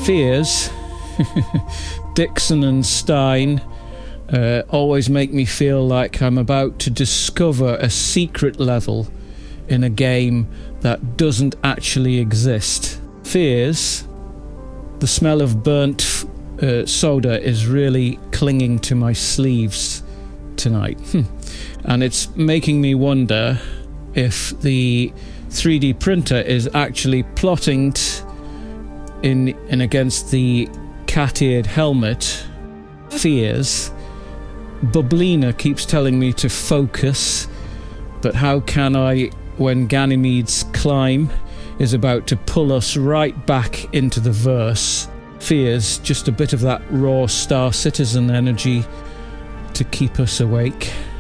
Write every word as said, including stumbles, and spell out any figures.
Fears, Dixon and Stein uh, always make me feel like I'm about to discover a secret level in a game that doesn't actually exist. Fears, the smell of burnt uh, soda is really clinging to my sleeves tonight. And it's making me wonder if the three D printer is actually plotting t- in, in against the cat-eared helmet. Fears, Bublina keeps telling me to focus, but how can I when Ganymede's climb is about to pull us right back into the verse? Fears, just a bit of that raw Star Citizen energy to keep us awake.